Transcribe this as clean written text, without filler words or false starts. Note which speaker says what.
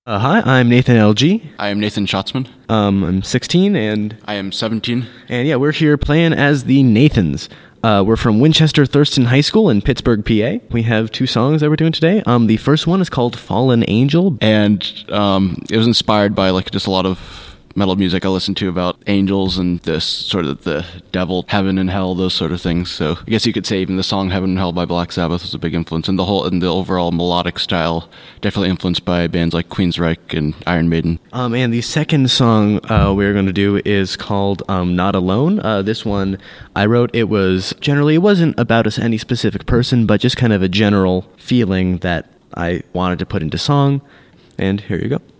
Speaker 1: Hi, I'm Nathan LG.
Speaker 2: I am Nathan Schatzman.
Speaker 1: I'm 16, and
Speaker 2: I am 17.
Speaker 1: yeah, we're here playing as the Nathans. We're from Winchester Thurston High School in Pittsburgh, PA. We have two songs that we're doing today. The first one is called Fallen Angel.
Speaker 2: And it was inspired by just a lot of metal music I listened to about angels and this sort of the devil, heaven and hell, those sort of things. So I guess you could say even the song Heaven and Hell by Black Sabbath was a big influence, and the overall melodic style definitely influenced by bands like Queensryche and Iron Maiden.
Speaker 1: And the second song we're going to do is called Not Alone. This one I wrote. It wasn't about any specific person, but just kind of a general feeling that I wanted to put into song. And here you go.